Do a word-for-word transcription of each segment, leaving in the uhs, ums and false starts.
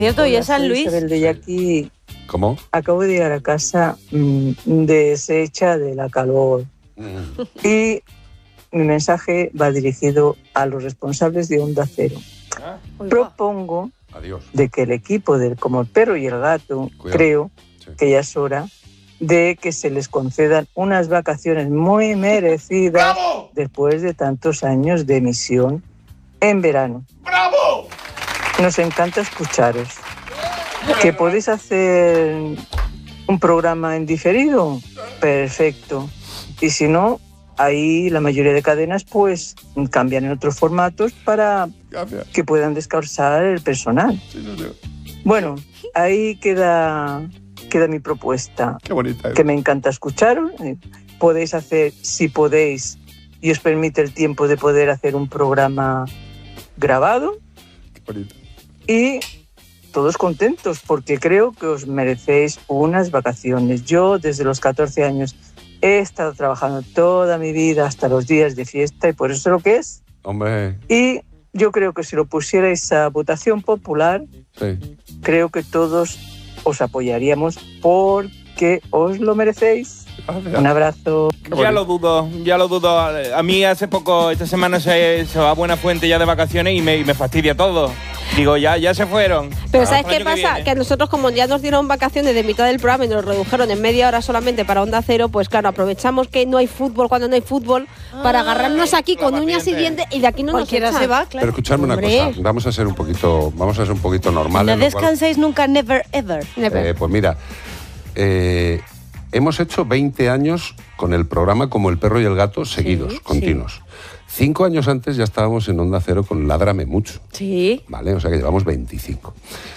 ¿Cierto? ¿Y es San Luis? Isabel de Yaqui. ¿Cómo? Acabo de llegar a casa mmm, deshecha de la calor. Mm. Y mi mensaje va dirigido a los responsables de Onda Cero. Ah. Propongo Adiós. de que el equipo del Como el Perro y el Gato, Cuidado. creo sí. que ya es hora de que se les concedan unas vacaciones muy merecidas ¡Bravo! Después de tantos años de emisión en verano. ¡Bravo! Nos encanta escucharos. ¿Que podéis hacer un programa en diferido? Perfecto. Y si no, ahí la mayoría de cadenas pues cambian en otros formatos para Gracias. que puedan descansar el personal. Sí, no, no. Bueno, ahí queda, queda mi propuesta. Qué bonita. ¿eh? Que me encanta escucharos. Podéis hacer, si podéis, y os permite el tiempo de poder hacer un programa grabado. Qué bonito. Y todos contentos porque creo que os merecéis unas vacaciones. Yo desde los catorce años he estado trabajando toda mi vida hasta los días de fiesta y por eso es lo que es. Hombre. Y yo creo que si lo pusierais a votación popular, sí. creo que todos os apoyaríamos porque os lo merecéis. Un abrazo. Ya lo dudo, ya lo dudo. A mí hace poco, esta semana se, se va a Buenafuente ya de vacaciones y me, y me fastidia todo. Digo, ya, ya se fueron. Pero ¿sabes qué pasa? Que, que a nosotros, como ya nos dieron vacaciones de mitad del programa y nos lo redujeron en media hora solamente para Onda Cero, pues claro, aprovechamos que no hay fútbol cuando no hay fútbol ah, para agarrarnos aquí con uñas y dientes y de aquí no Cualquiera nos echan. se va, claro. Pero escuchadme una Hombre. cosa, vamos a ser un poquito, vamos a ser un poquito normales. No descanséis cual, nunca, never ever. never. Eh, pues mira, eh, hemos hecho veinte años con el programa Como el Perro y el Gato seguidos, sí, continuos. Sí. Cinco años antes ya estábamos en Onda Cero con Ládrame Mucho. Sí. Vale, o sea que llevamos veinticinco.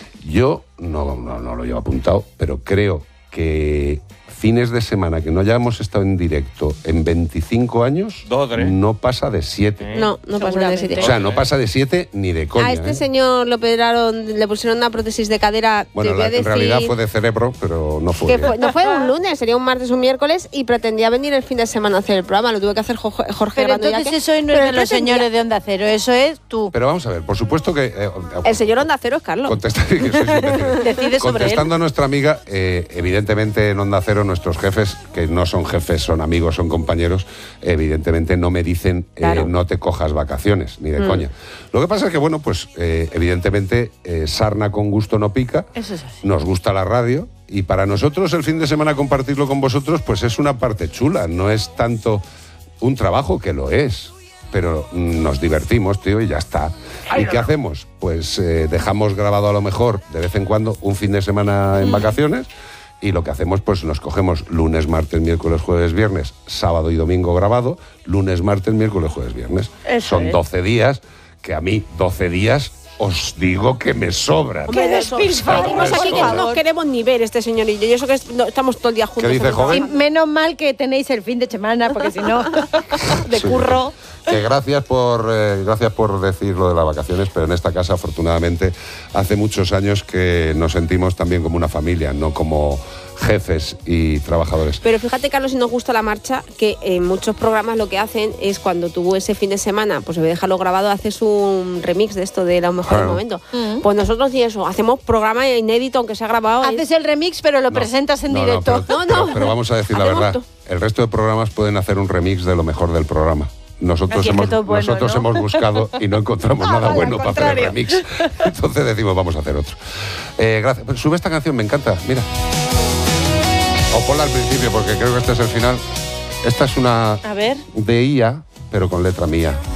Yo no, no, no lo llevo apuntado, pero creo que fines de semana que no hayamos estado en directo en veinticinco años, Dos, tres. no pasa de siete. No, no pasa de siete. O sea, no pasa de siete ni de coña. A este ¿eh? señor lo operaron, le pusieron una prótesis de cadera. Bueno, te voy la, a decir, en realidad fue de cerebro, pero no fue. Que fue no fue un lunes, sería un martes, un miércoles, y pretendía venir el fin de semana a hacer el programa. Lo tuve que hacer Jorge, Jorge Pero Grande. entonces que, eso no es de los pretendía... señores de Onda Cero, eso es tú. Pero vamos a ver, por supuesto que... Eh, el señor Onda Cero es Carlos. Contesta, que soy Decide sobre Contestando él. a nuestra amiga, eh, evidentemente en Onda Cero nuestros jefes, que no son jefes, son amigos, son compañeros, evidentemente no me dicen eh, claro. no te cojas vacaciones, ni de mm. coña. Lo que pasa es que, bueno, pues eh, evidentemente eh, sarna con gusto no pica, eso es así. Nos gusta la radio y para nosotros el fin de semana compartirlo con vosotros pues es una parte chula, no es tanto un trabajo, que lo es, pero nos divertimos, tío, y ya está. ¿Y qué hacemos? Pues eh, dejamos grabado a lo mejor de vez en cuando un fin de semana en mm. vacaciones. Y lo que hacemos, pues nos cogemos lunes, martes, miércoles, jueves, viernes, sábado y domingo grabado, lunes, martes, miércoles, jueves, viernes. Eso Son es. doce días, que a mí doce días os digo que me sobran. ¡Qué despilfarros! Aquí que no nos queremos ni ver este señor y yo. Y eso que es, no, estamos todo el día juntos. ¿Qué dice, joven? Y menos mal que tenéis el fin de semana, porque si no, de sí. curro... Que gracias por eh, gracias por decir lo de las vacaciones, pero en esta casa, afortunadamente, hace muchos años que nos sentimos también como una familia, no como jefes y trabajadores. Pero fíjate, Carlos, si nos gusta la marcha, que en muchos programas lo que hacen es cuando tú ese fin de semana, pues en vez de dejarlo grabado, haces un remix de esto de los mejores claro. momentos. Uh-huh. Pues nosotros y eso, hacemos programa inédito, aunque sea grabado. Haces el remix, pero lo no, presentas en no, directo. No, pero, no, no. Pero, pero vamos a decir la verdad, el resto de programas pueden hacer un remix de lo mejor del programa. Nosotros, hemos, bueno, nosotros ¿no? hemos buscado y no encontramos no, nada vale, bueno para hacer el remix. Entonces decimos, vamos a hacer otro. Eh, gracias. Sube esta canción, me encanta, mira. O ponla al principio, porque creo que este es el final. Esta es una a ver. de I A, pero con letra mía.